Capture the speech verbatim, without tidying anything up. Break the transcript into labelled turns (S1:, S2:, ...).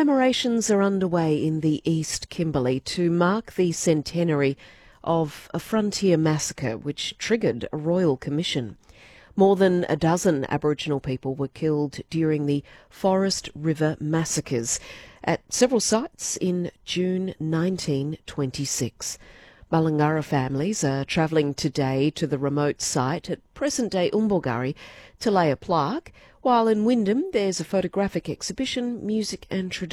S1: Commemorations are underway in the East Kimberley to mark the centenary of a frontier massacre which triggered a royal commission. More than a dozen Aboriginal people were killed during the Forest River massacres at several sites in June nineteen twenty-six. Mulungara families are travelling today to the remote site at present-day Umbolgari to lay a plaque, while in Wyndham there's a photographic exhibition, music and tradition.